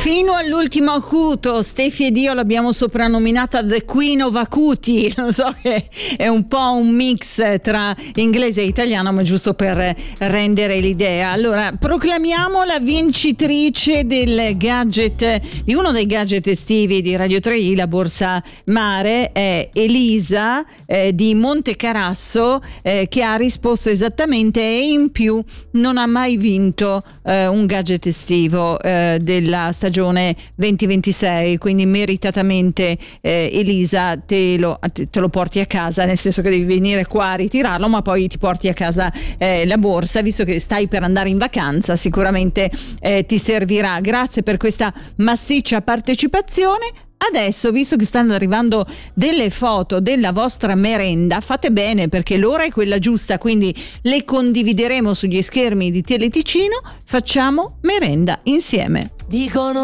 Fino all'ultimo acuto, Stefi ed io l'abbiamo soprannominata The Queen of Acuti. Lo so che è un po' un mix tra inglese e italiano, ma giusto per rendere l'idea. Allora, proclamiamo la vincitrice del gadget, di uno dei gadget estivi di Radio 3, la Borsa Mare, è Elisa di Montecarasso, che ha risposto esattamente e in più non ha mai vinto un gadget estivo della stagione 2026, quindi meritatamente Elisa te lo porti a casa, nel senso che devi venire qua a ritirarlo, ma poi ti porti a casa la borsa, visto che stai per andare in vacanza, sicuramente ti servirà. Grazie per questa massiccia partecipazione. Adesso, visto che stanno arrivando delle foto della vostra merenda, fate bene perché l'ora è quella giusta, quindi le condivideremo sugli schermi di Teleticino. Facciamo merenda insieme. Dicono